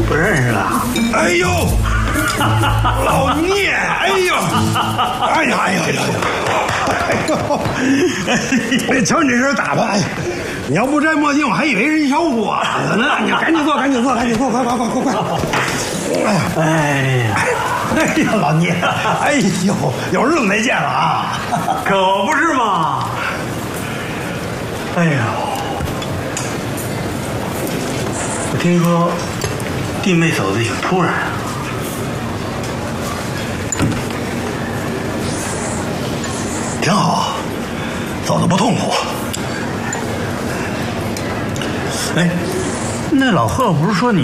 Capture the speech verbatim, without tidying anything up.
不认识了。 哎呦，老聂，哎呦，哎呀哎呀哎呀，哎呦，哎，瞧你这身打扮，哎呀，你要不摘墨镜，我还以为是一小伙子呢。你赶紧坐，赶紧坐，赶紧坐，快快快快快！哎呀， 哎呀， 哎呀，老聂，哎呦，有日子没见了啊！ 可不是嘛。哎呦，我听说弟妹走的挺突然。 挺好，走的不痛苦。 哎，那老贺不是说你